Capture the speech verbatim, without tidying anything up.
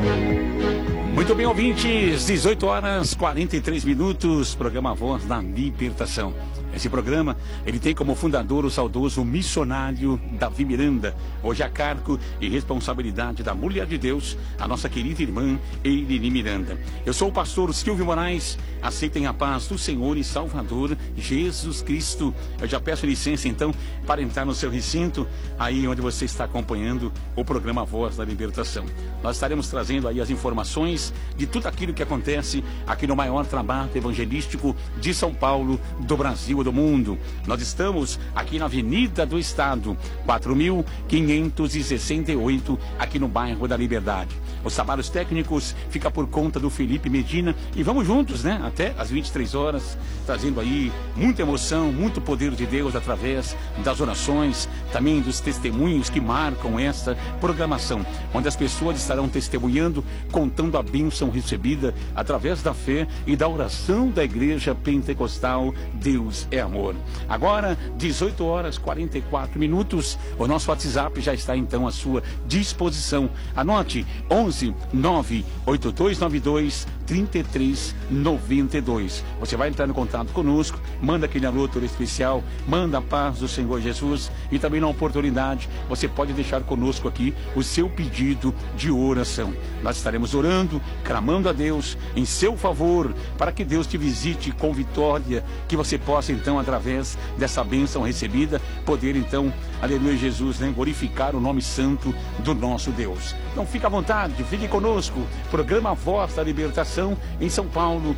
Muito bem, ouvintes, dezoito horas, quarenta e três minutos, programa Voz da Libertação. Esse programa, ele tem como fundador o saudoso missionário Davi Miranda, hoje a cargo e responsabilidade da Mulher de Deus, a nossa querida irmã Eileen Miranda. Eu sou o pastor Silvio Moraes, aceitem a paz do Senhor e Salvador Jesus Cristo. Eu já peço licença então para entrar no seu recinto, aí onde você está acompanhando o programa Voz da Libertação. Nós estaremos trazendo aí as informações de tudo aquilo que acontece aqui no maior trabalho evangelístico de São Paulo, do Brasil, do mundo. Nós estamos aqui na Avenida do Estado, quatro mil quinhentos e sessenta e oito, aqui no bairro da Liberdade. Os trabalhos técnicos fica por conta do Felipe Medina e vamos juntos, né? Até às vinte e três horas, trazendo aí muita emoção, muito poder de Deus através das orações, também dos testemunhos que marcam esta programação, onde as pessoas estarão testemunhando, contando a bênção recebida através da fé e da oração da Igreja Pentecostal Deus é Amor. Agora, dezoito horas e quarenta e quatro minutos, o nosso WhatsApp já está então à sua disposição. Anote: onze nove oito dois nove dois três três nove dois. Você vai entrar em contato conosco, manda aquele alô todo especial, manda a paz do Senhor Jesus e também na oportunidade você pode deixar conosco aqui o seu pedido de oração. Nós estaremos orando, clamando a Deus em seu favor, para que Deus te visite com vitória, que você possa então, através dessa bênção recebida, poder então, aleluia Jesus, né, glorificar o nome santo do nosso Deus. Então fique à vontade, fique conosco, programa Voz da Libertação em São Paulo,